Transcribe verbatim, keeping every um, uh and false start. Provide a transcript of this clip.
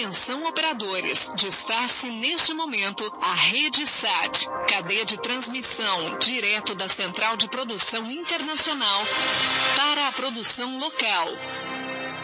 Atenção operadores, disfarce neste momento a rede S A T, cadeia de transmissão direto da Central de Produção Internacional para a produção local.